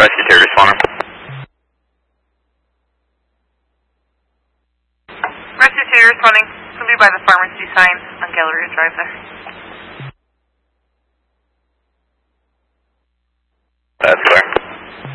Rescue 2 responding. Rescue 2 responding. Somebody by the pharmacy sign on Galleria Drive there.